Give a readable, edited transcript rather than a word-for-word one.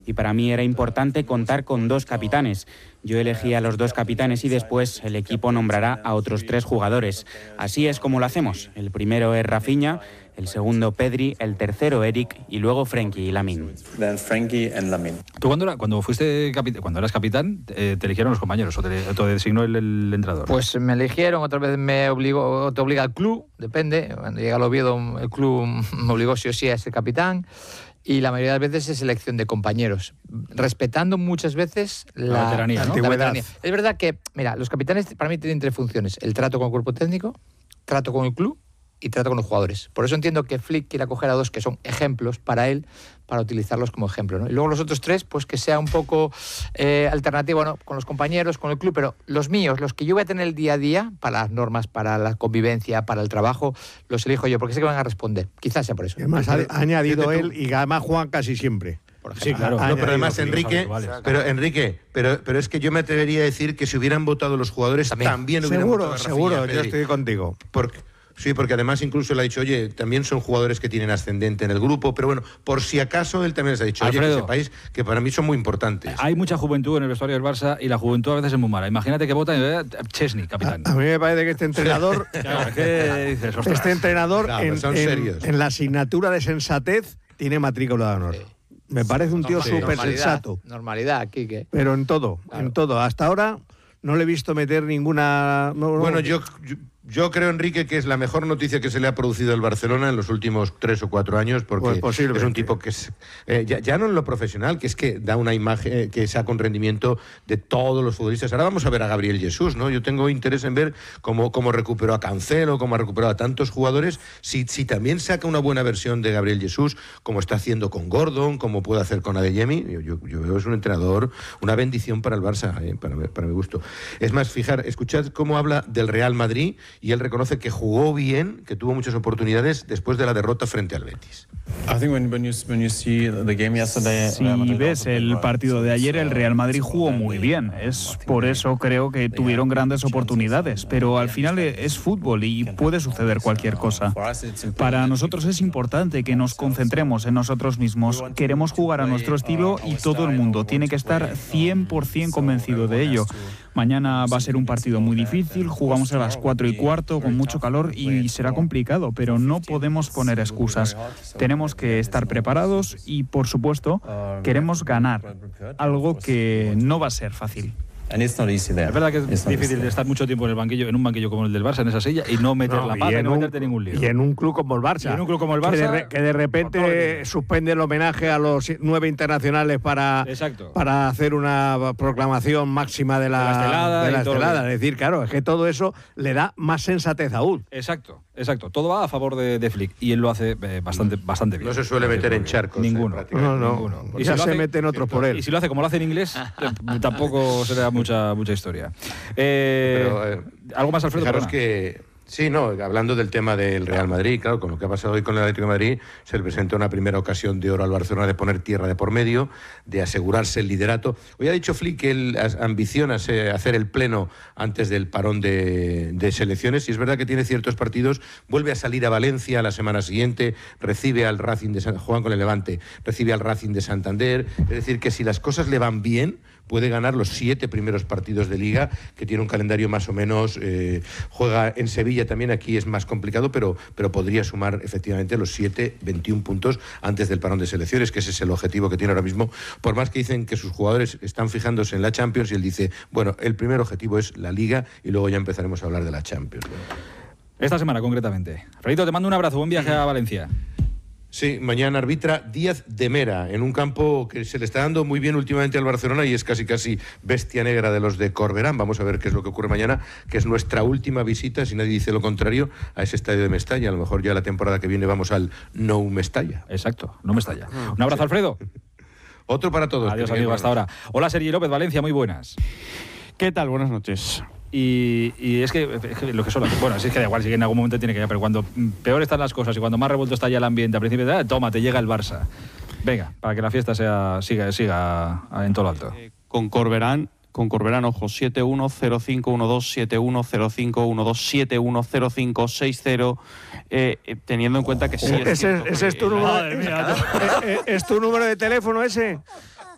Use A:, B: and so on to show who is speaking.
A: Y para mí era importante contar con 2 capitanes. Yo elegí a los 2 capitanes y después el equipo nombrará a otros 3 jugadores. Así es como lo hacemos. El primero es Rafinha, el segundo Pedri, el tercero Eric y luego Frenkie y Lamine.
B: ¿Tú cuando eras capitán, te eligieron los compañeros o te designó el entrenador?
C: Pues me eligieron, otra vez te obliga el club, depende. Cuando llega al Oviedo, el club me obligó sí o sí a ser capitán. Y la mayoría de las veces es selección de compañeros, respetando muchas veces la veteranía, ¿no? La veteranía. Es verdad que, mira, los capitanes para mí tienen 3 funciones: el trato con el cuerpo técnico, trato con el club y trato con los jugadores. Por eso entiendo que Flick quiera coger a 2 que son ejemplos para él, para utilizarlos como ejemplo, ¿no? Y luego los otros 3, pues que sea un poco alternativo, ¿no? Con los compañeros, con el club, pero los míos, los que yo voy a tener el día a día, para las normas, para la convivencia, para el trabajo, los elijo yo, porque sé que van a responder. Quizás sea por eso.
D: Además ha añadido él y además juegan casi siempre.
B: Sí, claro.
E: No, pero además, Enrique, pero es que yo me atrevería a decir que si hubieran votado los jugadores también hubieran votado a Rafinha,
D: Seguro,
E: Pedri.
D: yo estoy contigo.
E: Sí, porque además incluso le ha dicho, oye, también son jugadores que tienen ascendente en el grupo, pero bueno, por si acaso él también les ha dicho,
B: Alfredo,
E: oye, que sepáis que para mí son muy importantes.
B: Hay mucha juventud en el vestuario del Barça y la juventud a veces es muy mala. Imagínate que vota Chesney, capitán.
D: A mí me parece que este entrenador, en la asignatura de sensatez tiene matrícula de honor. Me parece un tío súper sensato.
C: Normalidad, Quique.
D: Pero en todo, en todo. Hasta ahora no le he visto meter ninguna...
E: Bueno, yo creo, Enrique, que es la mejor noticia que se le ha producido al Barcelona en los últimos 3 o 4 años, porque es un tipo que es, ya no en lo profesional, que es que da una imagen que saca un rendimiento de todos los futbolistas. Ahora vamos a ver a Gabriel Jesús, ¿no? Yo tengo interés en ver cómo recuperó a Cancelo, cómo ha recuperado a tantos jugadores, si también saca una buena versión de Gabriel Jesús, como está haciendo con Gordon, como puede hacer con Adeyemi. Yo veo es un entrenador, una bendición para el Barça, para mi gusto. Es más, escuchad cómo habla del Real Madrid, y él reconoce que jugó bien, que tuvo muchas oportunidades después de la derrota frente al Betis.
F: Si ves el partido de ayer, el Real Madrid jugó muy bien. Es por eso creo que tuvieron grandes oportunidades, pero al final es fútbol y puede suceder cualquier cosa. Para nosotros es importante que nos concentremos en nosotros mismos. Queremos jugar a nuestro estilo y todo el mundo tiene que estar 100% convencido de ello. Mañana va a ser un partido muy difícil, jugamos a las 4:15 con mucho calor y será complicado, pero no podemos poner excusas. Tenemos que estar preparados y, por supuesto, queremos ganar, algo que no va a ser fácil.
B: Es verdad que es difícil de estar mucho tiempo en un banquillo como el del Barça, en esa silla, y no meter la pata y no meterte ningún lío.
D: Y en un club como el Barça. Que de repente suspende el homenaje a los 9 internacionales para hacer una proclamación máxima de la estelada. Es decir, claro, es que todo eso le da más sensatez aún.
B: Exacto. Todo va a favor de Flick y él lo hace bastante bien.
E: No se suele meter en charcos.
B: Ninguno.
D: Y ya se meten otros por él.
B: Y si lo hace como lo hace en inglés, tampoco será mucha historia. ¿Algo más, Alfredo?
E: Fijaros que... Sí, hablando del tema del Real Madrid, claro, con lo que ha pasado hoy con el Atlético de Madrid, se le presenta una primera ocasión de oro al Barcelona de poner tierra de por medio, de asegurarse el liderato. Hoy ha dicho Flick que él ambiciona hacer el pleno antes del parón de selecciones, y es verdad que tiene ciertos partidos, vuelve a salir a Valencia la semana siguiente, recibe al Racing juegan con el Levante, recibe al Racing de Santander, es decir, que si las cosas le van bien, puede ganar los 7 primeros partidos de Liga, que tiene un calendario más o menos, juega en Sevilla también, aquí es más complicado, pero podría sumar efectivamente los 21 puntos antes del parón de selecciones, que ese es el objetivo que tiene ahora mismo, por más que dicen que sus jugadores están fijándose en la Champions, y él dice, bueno, el primer objetivo es la Liga, y luego ya empezaremos a hablar de la Champions.
B: Esta semana, concretamente. Alfredito, te mando un abrazo, buen viaje a Valencia.
E: Sí, mañana arbitra Díaz de Mera, en un campo que se le está dando muy bien últimamente al Barcelona y es casi bestia negra de los de Corberán. Vamos a ver qué es lo que ocurre mañana, que es nuestra última visita, si nadie dice lo contrario, a ese estadio de Mestalla. A lo mejor ya la temporada que viene vamos al Nou Mestalla.
B: Exacto, Nou Mestalla. Un abrazo, Alfredo.
E: Otro para todos.
B: Adiós, amigo, hasta ahora. Hola, Sergi López, Valencia, muy buenas.
G: ¿Qué tal? Buenas noches.
B: Y es que lo que son, bueno, es que da igual, sí que en algún momento tiene que ir, pero cuando peor están las cosas y cuando más revuelto está ya el ambiente, al principio toma, te llega el Barça. Venga, para que la fiesta siga en todo lo alto.
G: Con Corberán, ojo, 710512, 710512, 710560, teniendo en cuenta que sí
D: ¿Ese es tu número? ¿Es tu número de teléfono ese?